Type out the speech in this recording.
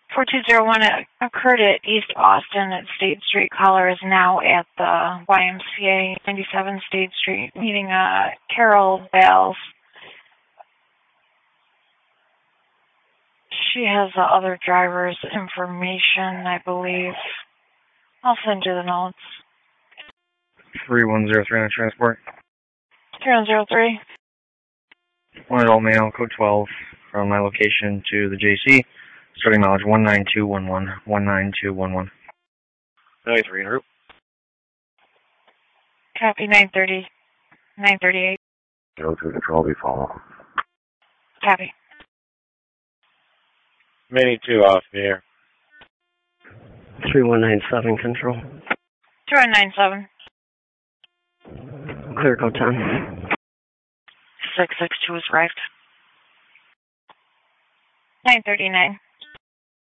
4201 occurred at East Austin at State Street. Caller is now at the YMCA 97 State Street meeting Carol Bales. She has the other driver's information, I believe. I'll send you the notes. 3103 on transport. 3103. One adult male, code 12, from my location to the JC. Starting mileage 19211. 19211. 93 en route. Copy 930. 938. Go to control, be follow. Copy. Mini 2 off the air. 3197 control. 3197. Clear code 10. 662 is arrived. 939.